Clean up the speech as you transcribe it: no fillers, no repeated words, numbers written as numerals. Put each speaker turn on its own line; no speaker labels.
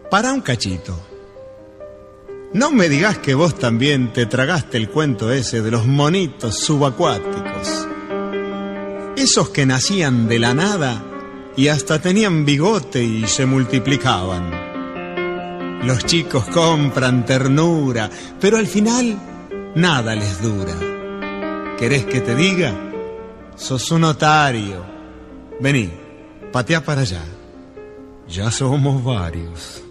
Para un cachito. No me digas que vos también te tragaste el cuento ese de los monitos subacuáticos. Esos que nacían de la nada y hasta tenían bigote y se multiplicaban. Los chicos compran ternura, pero al final nada les dura. ¿Querés que te diga? Sos un otario. Vení, patea para allá. Ya somos varios.